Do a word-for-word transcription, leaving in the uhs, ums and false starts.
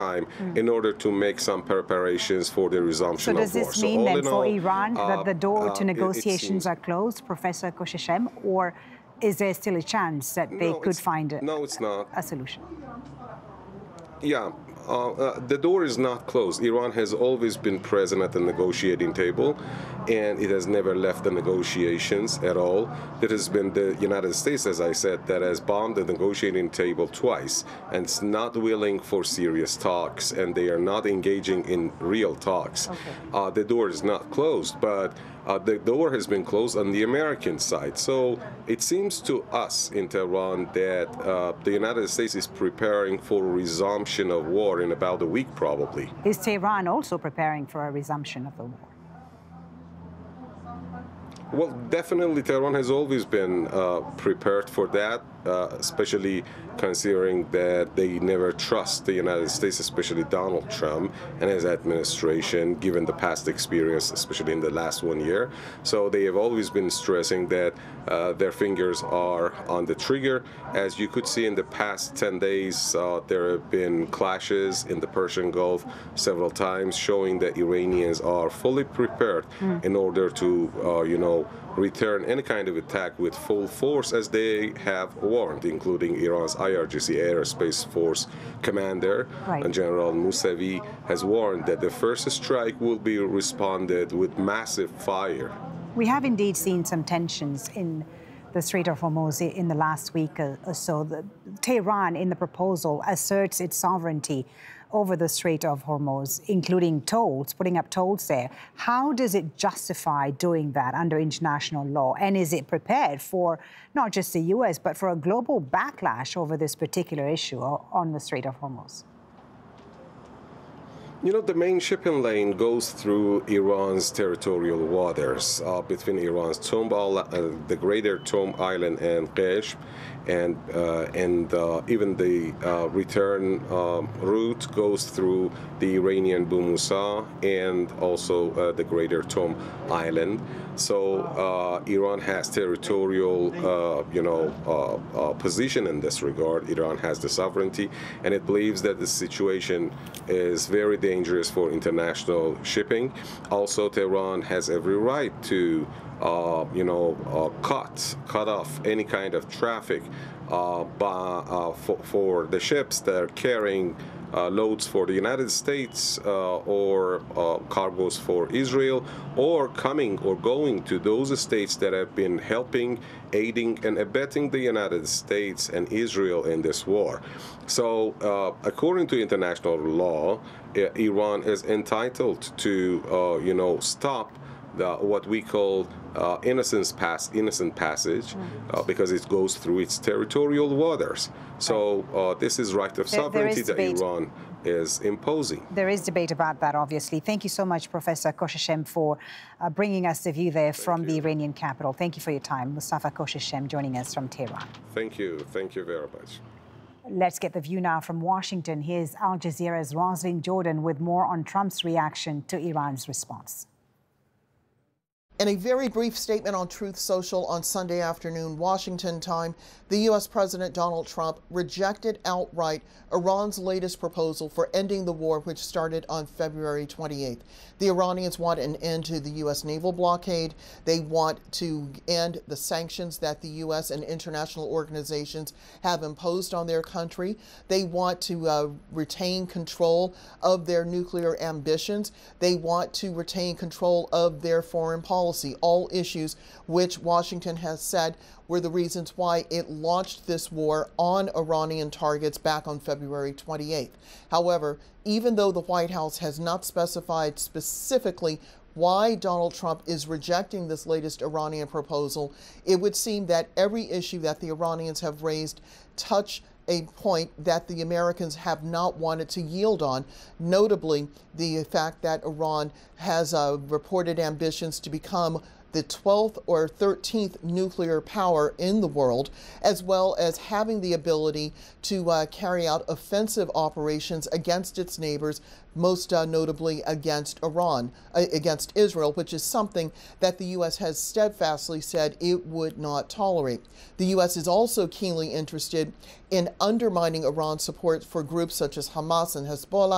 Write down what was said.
time mm. in order to make some preparations for the resumption of war. So does this mean then for Iran uh, that the door uh, to negotiations it, it are closed, Professor Kosheshem, or is there still a chance that they no, could find a, no, it's not. a solution? Yeah, uh, uh, the door is not closed. Iran has always been present at the negotiating table, and it has never left the negotiations at all. It has been the United States, as I said, that has bombed the negotiating table twice, and it's not willing for serious talks, and they are not engaging in real talks. Okay. Uh, the door is not closed, but Uh, the door has been closed on the American side. So it seems to us in Tehran that uh, the United States is preparing for a resumption of war in about a week, probably. Is Tehran also preparing for a resumption of the war? Well, definitely Tehran has always been uh, prepared for that, uh, especially considering that they never trust the United States, especially Donald Trump and his administration, given the past experience, especially in the last one year. So they have always been stressing that uh, their fingers are on the trigger. As you could see in the past ten days, uh, there have been clashes in the Persian Gulf several times, showing that Iranians are fully prepared mm. in order to, uh, you know, return any kind of attack with full force, as they have warned, including Iran's I R G C Aerospace Force commander, right. and General Mousavi has warned that the first strike will be responded with massive fire. We have indeed seen some tensions in the Strait of Hormuz in the last week or so. The, Tehran, in the proposal, asserts its sovereignty over the Strait of Hormuz, including tolls, putting up tolls there. How does it justify doing that under international law? And is it prepared for not just the U S, but for a global backlash over this particular issue on the Strait of Hormuz? You know, the main shipping lane goes through Iran's territorial waters, uh, between Iran's Tomb, uh, the greater Tomb Island and Qeshm, and uh, and uh, even the uh, return um, route goes through the Iranian Bu Musa and also uh, the greater Tomb Island. So uh, Iran has territorial, uh, you know, uh, uh, position in this regard. Iran has the sovereignty, and it believes that the situation is very dangerous for international shipping. Also, Tehran has every right to, uh, you know, uh, cut cut off any kind of traffic uh, by, uh, for, for the ships that are carrying Uh, loads for the United States uh, or uh, cargoes for Israel, or coming or going to those states that have been helping, aiding, and abetting the United States and Israel in this war. So, uh, according to international law, uh, Iran is entitled to, uh, you know, stop the, what we call uh, innocence pass, innocent passage, mm-hmm. uh, because it goes through its territorial waters. So uh, this is right of sovereignty that Iran is imposing. There is debate about that, obviously. Thank you so much, Professor Kosheshem, for uh, bringing us the view there from the Iranian capital. Thank you for your time. Mustafa Kosheshem joining us from Tehran. Thank you. Thank you very much. Let's get the view now from Washington. Here's Al Jazeera's Roslyn Jordan with more on Trump's reaction to Iran's response. In a very brief statement on Truth Social on Sunday afternoon, Washington time, the U S President Donald Trump rejected outright Iran's latest proposal for ending the war, which started on February twenty-eighth. The Iranians want an end to the U S naval blockade. They want to end the sanctions that the U S and international organizations have imposed on their country. They want to uh, retain control of their nuclear ambitions. They want to retain control of their foreign policy, all issues which Washington has said were the reasons why it launched this war on Iranian targets back on February twenty-eighth. However, even though the White House has not specified specifically why Donald Trump is rejecting this latest Iranian proposal, it would seem that every issue that the Iranians have raised touch a point that the Americans have not wanted to yield on, notably the fact that Iran has uh, reported ambitions to become the twelfth or thirteenth nuclear power in the world, as well as having the ability to uh, carry out offensive operations against its neighbors, most uh, notably against Iran, uh, against Israel, which is something that the U S has steadfastly said it would not tolerate. The U S is also keenly interested in undermining Iran's support for groups such as Hamas and Hezbollah,